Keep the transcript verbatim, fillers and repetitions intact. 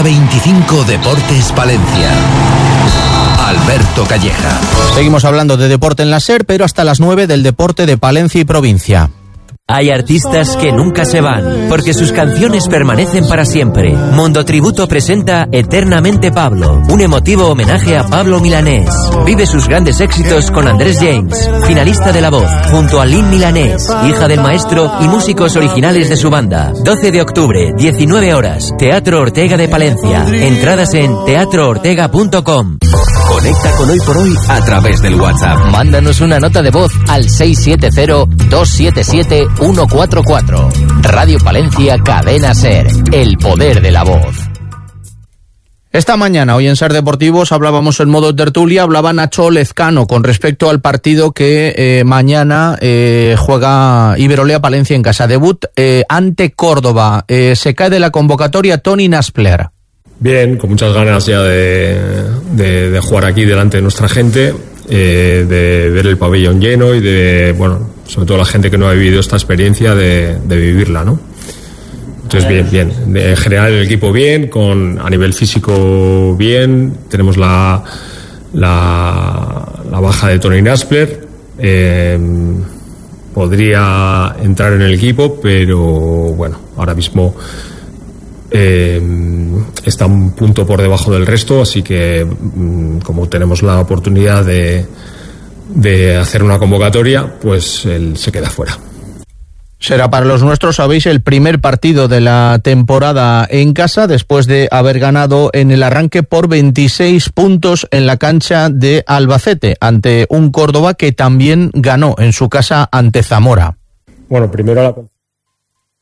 veinticinco Deportes Palencia. Alberto Calleja. Seguimos hablando de deporte en la SER, pero hasta las nueve del deporte de Palencia y provincia. Hay artistas que nunca se van, porque sus canciones permanecen para siempre. Mundo Tributo presenta Eternamente Pablo, un emotivo homenaje a Pablo Milanés. Vive sus grandes éxitos con Andrés James, finalista de La Voz, junto a Lynn Milanés, hija del maestro y músicos originales de su banda. doce de octubre, diecinueve horas, Teatro Ortega de Palencia. Entradas en teatro ortega punto com. Conecta con Hoy por Hoy a través del WhatsApp. Mándanos una nota de voz al seis siete cero, dos siete siete, uno cuatro cuatro. Radio Palencia, Cadena SER. El poder de la voz. Esta mañana, hoy en SER Deportivos, hablábamos en modo tertulia, hablaba Nacho Lezcano con respecto al partido que eh, mañana eh, juega Iberolea Palencia en casa. Debut eh, ante Córdoba. Eh, se cae de la convocatoria Toni Naspler. Bien, con muchas ganas ya de, de, de jugar aquí delante de nuestra gente, eh, de ver el pabellón lleno y de, bueno, sobre todo la gente que no ha vivido esta experiencia de, de vivirla, ¿no? Entonces bien, bien. En general el equipo bien, con a nivel físico bien. Tenemos la la, la baja de Toni Naspler. Eh, podría entrar en el equipo, pero bueno, ahora mismo Eh, está un punto por debajo del resto, así que mm, como tenemos la oportunidad de, de hacer una convocatoria, pues él se queda fuera. Será para los nuestros, sabéis, el primer partido de la temporada en casa, después de haber ganado en el arranque por veintiséis puntos en la cancha de Albacete, ante un Córdoba que también ganó en su casa ante Zamora. Bueno, primero la